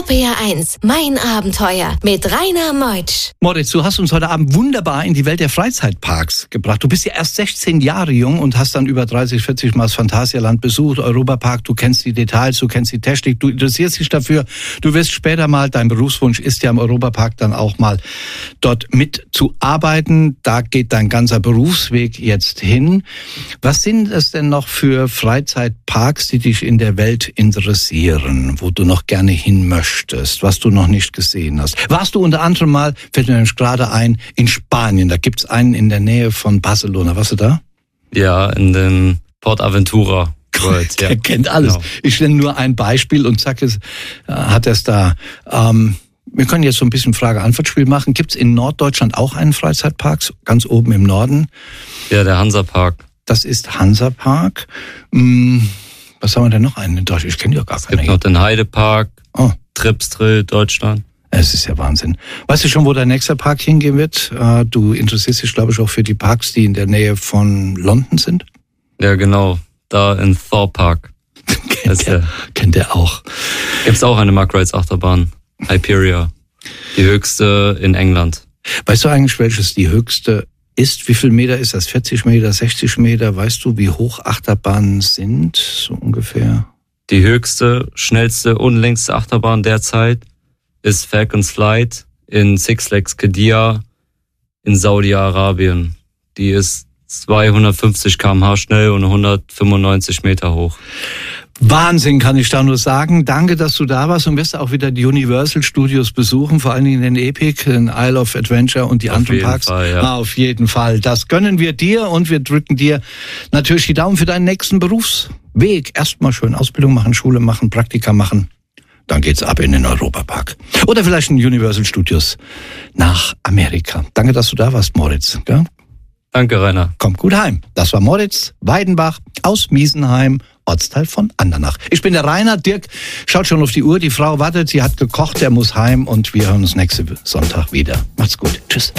RPR1, mein Abenteuer mit Rainer Meutsch. Moritz, du hast uns heute Abend wunderbar in die Welt der Freizeitparks gebracht. Du bist ja erst 16 Jahre jung und hast dann über 30, 40 Mal das Phantasialand besucht, Europapark. Du kennst die Details, du kennst die Technik, du interessierst dich dafür. Du wirst später mal, dein Berufswunsch ist ja im Europapark dann auch mal dort mitzuarbeiten. Da geht dein ganzer Berufsweg jetzt hin. Was sind es denn noch für Freizeitparks, die dich in der Welt interessieren, wo du noch gerne hin möchtest, was du noch nicht gesehen hast? Warst du unter anderem mal, fällt mir nämlich gerade ein, in Spanien? Da gibt's einen in der Nähe von Barcelona. Warst du da? Ja, in dem Port Aventura. World, Der kennt alles. Genau. Ich nenne nur ein Beispiel und zack, hat er es da. Wir können jetzt so ein bisschen Frage-Antwort-Spiel machen. Gibt's in Norddeutschland auch einen Freizeitpark, ganz oben im Norden? Ja, der Hansapark. Das ist Hansapark. Was haben wir denn noch einen in Deutschland? Ich kenne ja gar keine. Es gibt noch den Heidepark, Tripsdrill, Deutschland. Es ist ja Wahnsinn. Weißt du schon, wo dein nächster Park hingehen wird? Du interessierst dich, glaube ich, auch für die Parks, die in der Nähe von London sind? Ja, genau. Da in Thorpe Park. Kennt der auch. Gibt's auch eine Mark Rides Achterbahn. Hyperia. Die höchste in England. Weißt du eigentlich, welches die höchste ist? Wie viel Meter ist das? 40 Meter, 60 Meter? Weißt du, wie hoch Achterbahnen sind? So ungefähr. Die höchste, schnellste und längste Achterbahn derzeit ist Falcon's Flight in Six Flags Qiddiya in Saudi-Arabien. Die ist 250 km/h schnell und 195 Meter hoch. Wahnsinn, kann ich da nur sagen. Danke, dass du da warst und wirst auch wieder die Universal Studios besuchen, vor allen Dingen den Epic, den Isle of Adventure und die anderen Parks. Fall, ja. Auf jeden Fall. Das gönnen wir dir und wir drücken dir natürlich die Daumen für deinen nächsten Berufsweg. Erstmal schön Ausbildung machen, Schule machen, Praktika machen. Dann geht's ab in den Europapark. Oder vielleicht in Universal Studios nach Amerika. Danke, dass du da warst, Moritz. Ja? Danke, Rainer. Kommt gut heim. Das war Moritz Weidenbach aus Miesenheim, Ortsteil von Andernach. Ich bin der Rainer. Dirk schaut schon auf die Uhr. Die Frau wartet, sie hat gekocht, er muss heim und wir hören uns nächsten Sonntag wieder. Macht's gut. Tschüss.